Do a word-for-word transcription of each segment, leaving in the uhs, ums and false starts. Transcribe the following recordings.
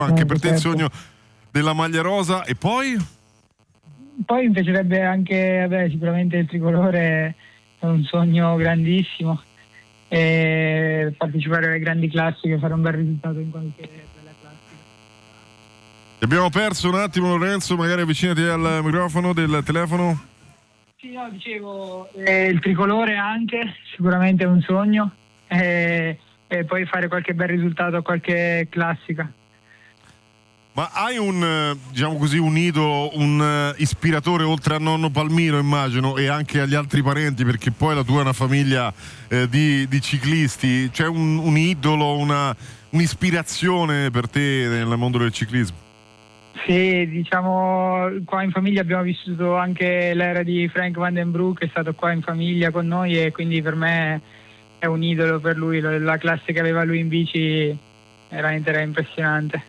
Anche eh, per te il certo. sogno della maglia rosa. E poi? Poi mi piacerebbe anche, vabbè, sicuramente il tricolore è un sogno grandissimo, e partecipare alle grandi classiche, fare un bel risultato in qualche bella classica. Ti abbiamo perso un attimo, Lorenzo, magari avvicinati al microfono del telefono. Sì, no, dicevo, eh, il tricolore anche, sicuramente è un sogno, e, e poi fare qualche bel risultato a qualche classica. Ma hai un, eh, diciamo così, un idolo, un eh, ispiratore oltre a nonno Palmiro, immagino, e anche agli altri parenti, perché poi la tua è una famiglia eh, di, di ciclisti. C'è un, un idolo, una, un'ispirazione per te nel mondo del ciclismo? Sì, diciamo, qua in famiglia abbiamo vissuto anche l'era di Frank Van den Broek, è stato qua in famiglia con noi e quindi per me è un idolo per lui. La classe che aveva lui in bici veramente era impressionante.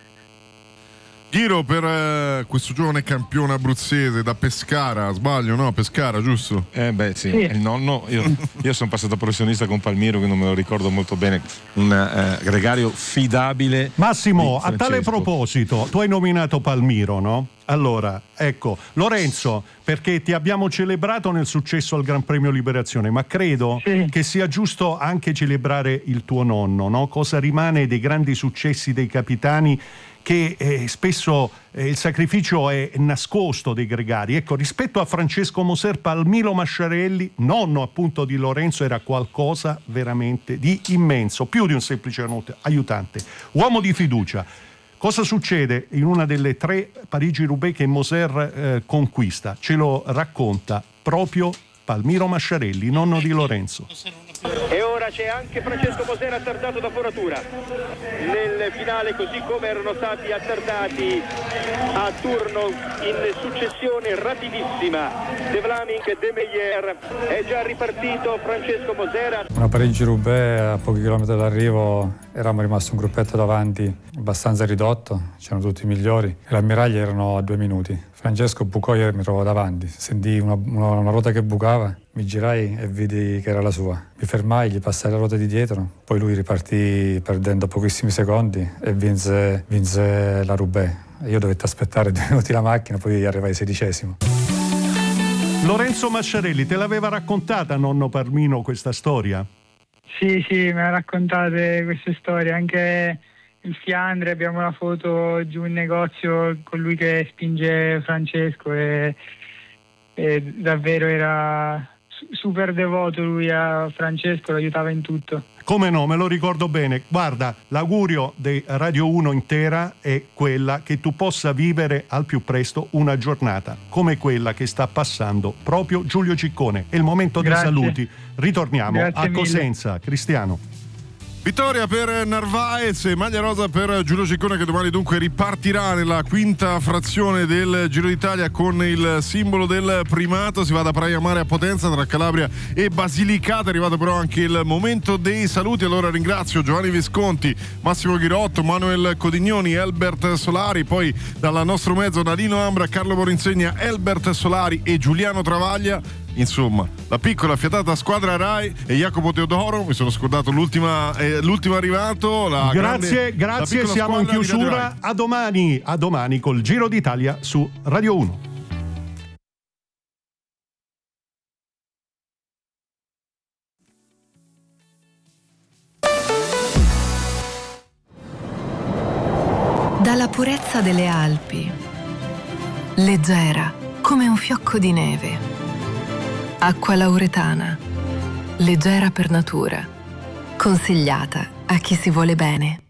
Giro per eh, questo giovane campione abruzzese da Pescara, sbaglio, no? Pescara, giusto? Eh beh sì, Sì. il nonno, io, io sono passato professionista con Palmiro, quindi me lo ricordo molto bene, un eh, gregario fidabile. Massimo, di a tale Francesco. proposito, tu hai nominato Palmiro, no? Allora, ecco, Lorenzo, perché ti abbiamo celebrato nel successo al Gran Premio Liberazione, ma credo Sì. che sia giusto anche celebrare il tuo nonno, no? Cosa rimane dei grandi successi dei capitani, che eh, spesso eh, il sacrificio è nascosto dei gregari. Ecco, rispetto a Francesco Moser, Palmiro Masciarelli, nonno appunto di Lorenzo, era qualcosa veramente di immenso, più di un semplice aiutante, uomo di fiducia. Cosa succede in una delle tre Parigi-Roubaix che Moser eh, conquista? Ce lo racconta proprio Palmiro Masciarelli, nonno di Lorenzo. E ora c'è anche Francesco Moser attardato da foratura nel finale, così come erano stati attardati a turno in successione rapidissima De Vlaming e De Meyer. È già ripartito Francesco Moser. Una Parigi-Roubaix, a pochi chilometri dall'arrivo eravamo rimasti un gruppetto davanti abbastanza ridotto, c'erano tutti i migliori e l'ammiraglia erano a due minuti. Francesco bucò e mi trovavo davanti, sentii una, una, una ruota che bucava, mi girai e vidi che era la sua. Mi fermai, gli passai la ruota di dietro, poi lui ripartì perdendo pochissimi secondi e vinse, vinse la Roubaix. Io dovetti aspettare due minuti la macchina, poi arrivai sedicesimo. Lorenzo Masciarelli, te l'aveva raccontata nonno Palmiro questa storia? Sì, sì, mi ha raccontate queste storie, anche il Fiandre, abbiamo una foto giù in negozio con lui che spinge Francesco e, e davvero era super devoto lui a Francesco, lo aiutava in tutto. Come no, me lo ricordo bene. Guarda, l'augurio di Radio uno intera è quella che tu possa vivere al più presto una giornata come quella che sta passando proprio Giulio Ciccone. È il momento Grazie. dei saluti. Ritorniamo Grazie a mille. Cosenza. Cristiano. Vittoria per Narvaez e maglia rosa per Giulio Ciccone, che domani dunque ripartirà nella quinta frazione del Giro d'Italia con il simbolo del primato. Si va da Praia Mare a Potenza, tra Calabria e Basilicata. È arrivato però anche il momento dei saluti. Allora ringrazio Giovanni Visconti, Massimo Ghirotto, Manuel Codignoni, Elbert Solari, poi dal nostro mezzo Nadino Ambra, Carlo Morinsegna, Elbert Solari e Giuliano Travaglia. Insomma, la piccola fiatata squadra Rai e Jacopo Teodoro. Mi sono scordato l'ultima, eh, l'ultimo arrivato. La Grazie, grande, grazie, la siamo in squadra di Radio chiusura. Rai. A domani, a domani col Giro d'Italia su Radio uno. Dalla purezza delle Alpi, leggera come un fiocco di neve. Acqua lauretana, leggera per natura, consigliata a chi si vuole bene.